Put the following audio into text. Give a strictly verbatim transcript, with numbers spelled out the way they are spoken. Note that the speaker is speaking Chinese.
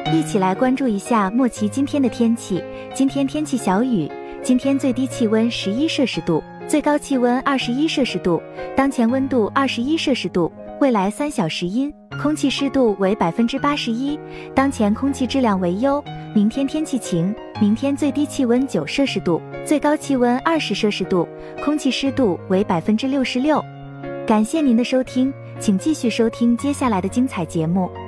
一起来关注一下莫奇今天的天气。今天天气小雨，今天最低气温十一摄氏度，最高气温二十一摄氏度，当前温度二十一摄氏度，未来三小时阴，空气湿度为百分之八十一，当前空气质量为优。明天天气晴，明天最低气温九摄氏度，最高气温二十摄氏度，空气湿度为百分之六十六。感谢您的收听，请继续收听接下来的精彩节目。